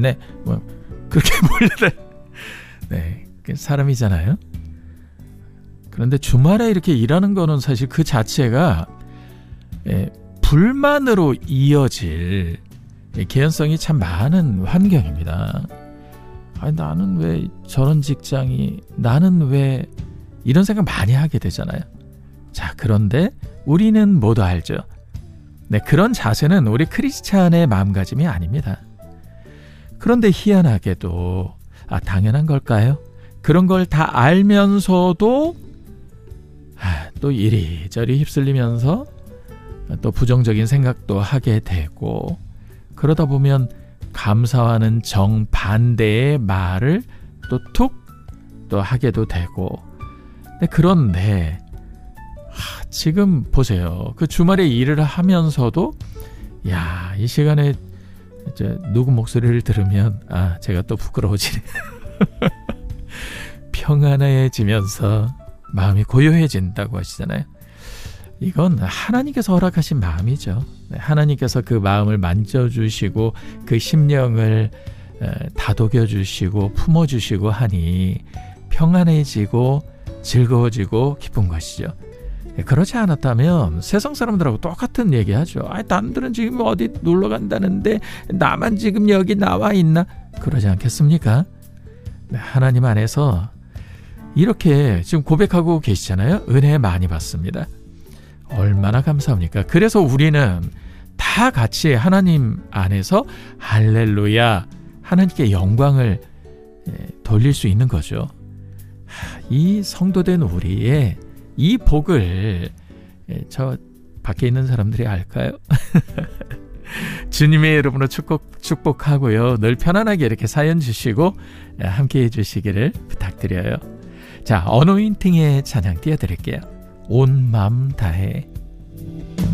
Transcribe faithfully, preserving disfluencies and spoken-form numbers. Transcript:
됐네. 뭐 그렇게 몰래 네, 사람이잖아요. 그런데 주말에 이렇게 일하는 거는 사실 그 자체가 예, 불만으로 이어질 예, 개연성이 참 많은 환경입니다. 아니, 나는 왜 저런 직장이, 나는 왜 이런 생각 많이 하게 되잖아요. 자, 그런데 우리는 모두 알죠. 네, 그런 자세는 우리 크리스찬의 마음가짐이 아닙니다. 그런데 희한하게도 아, 당연한 걸까요? 그런 걸 다 알면서도 아, 또 이리저리 휩쓸리면서 또 부정적인 생각도 하게 되고, 그러다 보면 감사와는 정반대의 말을 또 툭 또 하게도 되고. 네, 그런데 하, 지금 보세요. 그 주말에 일을 하면서도 야, 이 시간에 이제 누구 목소리를 들으면 아, 제가 또 부끄러워지네. 평안해지면서 마음이 고요해진다고 하시잖아요. 이건 하나님께서 허락하신 마음이죠. 하나님께서 그 마음을 만져주시고 그 심령을 다독여주시고 품어주시고 하니 평안해지고 즐거워지고 기쁜 것이죠. 그렇지 않았다면 세상 사람들하고 똑같은 얘기하죠. 아, 남들은 지금 어디 놀러 간다는데 나만 지금 여기 나와 있나? 그러지 않겠습니까? 하나님 안에서 이렇게 지금 고백하고 계시잖아요. 은혜 많이 받습니다. 얼마나 감사합니까? 그래서 우리는 다 같이 하나님 안에서 할렐루야, 하나님께 영광을 돌릴 수 있는 거죠. 이 성도된 우리의 이 복을 저 밖에 있는 사람들이 알까요? 주님의 이름으로 축복, 축복하고요. 늘 편안하게 이렇게 사연 주시고 함께 해주시기를 부탁드려요. 자, 어노인팅의 찬양 띄워드릴게요. 온 마음 다해.